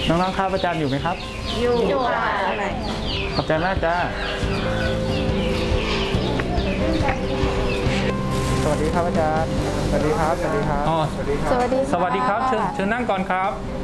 น้องๆครับอาจารย์อยู่ไหมครับอยู่ค่ะขอบใจมากจ้าสวัสดีครับอาจารย์สวัสดีครับสวัสดีครับสวัสดีสวัสดีสวัสดีครับเชิญนั่งก่อนครับ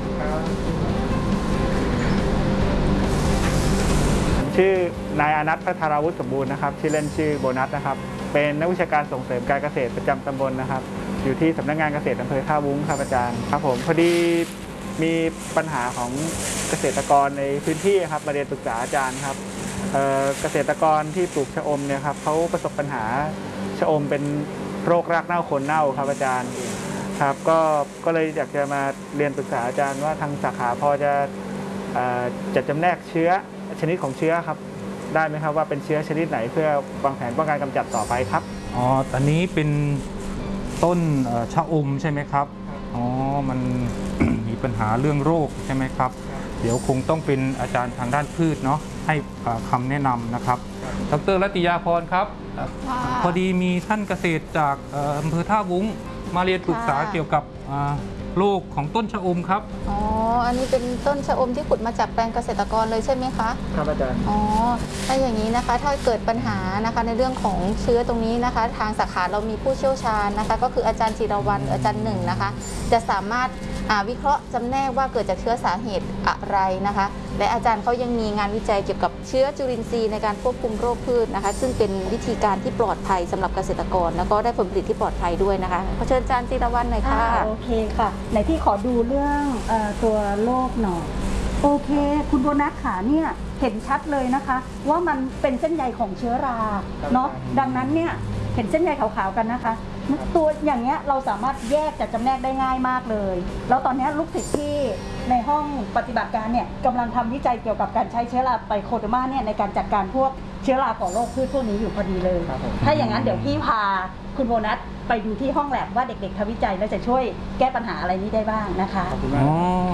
ชื่อนายอนัท พัทราวุฒิสมบูรณ์นะครับชื่อเล่นชื่อโบนัสนะครับเป็นนักวิชาการส่งเสริมการเกษตรประจำตำบลนะครับอยู่ที่สำนักงานเกษตรอำเภอท่าวุ้งครับอาจารย์ครับผมพอดีมีปัญหาของเกษตรกรในพื้นที่ครับมาเรียนปรึกษาอาจารย์ครับเกษตรกรที่ปลูกชะอมเนี่ยครับเขาประสบปัญหาชะอมเป็นโรครากเน่าโคนเน่าครับอาจารย์ครับก็เลยอยากจะมาเรียนปรึกษาอาจารย์ว่าทางสาขาพอจะจัดจำแนกเชื้อชนิดของเชื้อครับได้ไหมครับว่าเป็นเชื้อชนิดไหนเพื่อวางแผนป้องกันกำจัดต่อไปครับอ๋อตอนนี้เป็นต้นชะอมใช่ไหมครับอ๋อมัน มีปัญหาเรื่องโรคใช่ไหมครับเดี๋ยวคงต้องเป็นอาจารย์ทางด้านพืชเนาะให้คำแนะนำนะครับดร.รัตยาพรครับพอดีมีท่านเกษตรจากอำเภอท่าวุ้งมาเรียนปรึกษาเกี่ยวกับโรคของต้นชะอมครับอ๋ออันนี้เป็นต้นชะอมที่ขุดมาจากแปลงเกษตรกรเลยใช่ไหมคะครับอาจารย์อ๋อถ้าอย่างนี้นะคะถ้าเกิดปัญหานะคะในเรื่องของเชื้อตรงนี้นะคะทางสาขาเรามีผู้เชี่ยวชาญนะคะก็คืออาจารย์จิรวรรณอาจารย์หนึ่งนะคะจะสามารถวิเคราะห์จำแนกว่าเกิดจากเชื้อสาเหตุอะไรนะคะและอาจารย์เขายังมีงานวิจัยเกี่ยวกับเชื้อจุลินทรีย์ในการควบคุมโรคพืชนะคะซึ่งเป็นวิธีการที่ปลอดภัยสำหรับเกษตรกรแล้วก็ได้ผลผลิตที่ปลอดภัยด้วยนะคะขอเชิญอาจารย์จิรวรรณหน่อยค่ะโอเคค่ะไหนพี่ขอดูเรื่องตัวโรคหน่อยโอเคคุณโบนัสขาเนี่ยเห็นชัดเลยนะคะว่ามันเป็นเส้นใยของเชื้อราเนาะดังนั้นเนี่ยเห็นเส้นใยขาวๆกันนะคะตัวอย่างเงี้ยเราสามารถแยกจัดจำแนกได้ง่ายมากเลยแล้วตอนนี้ลูกศิษย์ที่ในห้องปฏิบัติการเนี่ยกำลังทำวิจัยเกี่ยวกับการใช้เชื้อราไตรโคเดอร์มาเนี่ยในการจัดการพวกเชื้อราก่อโรคพืชพวกนี้อยู่พอดีเลยถ้าอย่างนั้นเดี๋ยวพี่พาคุณโบนัสไปดูที่ห้องแลบว่าเด็กๆทำวิจัยแล้วจะช่วยแก้ปัญหาอะไรนี้ได้บ้างนะคะขอบคุณมาก